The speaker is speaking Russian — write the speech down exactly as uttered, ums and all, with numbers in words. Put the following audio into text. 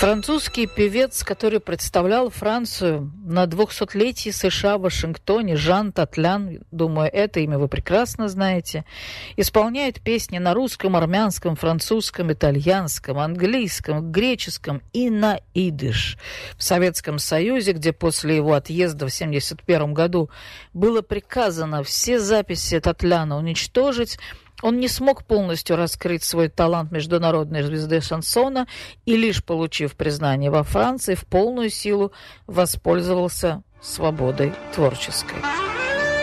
Французский певец, который представлял Францию на двухсотлетии США в Вашингтоне, Жан Татлян, думаю, это имя вы прекрасно знаете, исполняет песни на русском, армянском, французском, итальянском, английском, греческом и на идиш. В Советском Союзе, где после его отъезда в семьдесят первом году было приказано все записи Татляна уничтожить, он не смог полностью раскрыть свой талант международной звезды шансона и, лишь получив признание во Франции, в полную силу воспользовался свободой творческой.